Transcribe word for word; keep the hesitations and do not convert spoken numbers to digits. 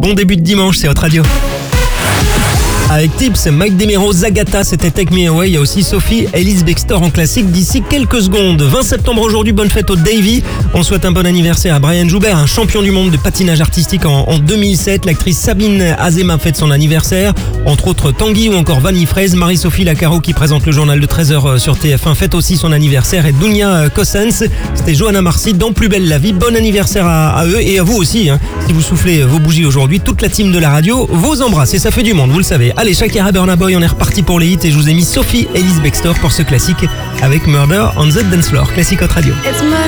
Bon début de dimanche, c'est Hot Radio. Avec Tips, Mike Demero, Zagata, c'était Take Me Away. Il y a aussi Sophie, Elise Bextor en classique d'ici quelques secondes. vingt septembre aujourd'hui, bonne fête au Davy. On souhaite un bon anniversaire à Brian Joubert, un champion du monde de patinage artistique en, en deux mille sept. L'actrice Sabine Azema fête son anniversaire. Entre autres Tanguy ou encore Vanny Fraise. Marie-Sophie Lacaro qui présente le journal de treize heures sur T F un fête aussi son anniversaire. Et Dounia Cossens, c'était Johanna Marcy dans Plus belle la vie. Bon anniversaire à, à eux et à vous aussi. Hein. Si vous soufflez vos bougies aujourd'hui, toute la team de la radio vous embrasse et ça fait du monde, vous le savez. Allez, Shakira, Burna Boy, on est reparti pour les hits et je vous ai mis Sophie, Elise Bextor pour ce classique avec Murder on the Dance Floor, classique Hot Radio.